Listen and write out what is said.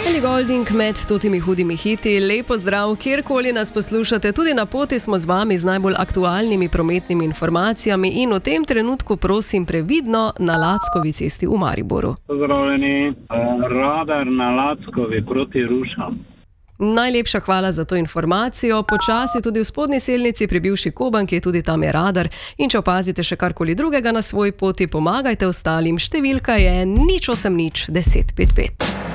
Ellie Goulding med totimi hudimi hiti. Lepo zdrav, kjerkoli nas poslušate. Tudi na poti smo z vami z najbolj aktualnimi prometnimi informacijami in v tem trenutku prosim previdno na Lackovi cesti v Mariboru. Pozdravljeni, radar na Lackovi proti Rušam. Najlepša hvala za to informacijo. Počasi tudi v spodnji selnici pri bivši Kobanki, tudi tam je radar. In če opazite še karkoli drugega na svoji poti, pomagajte ostalim. Številka je 0800 1055.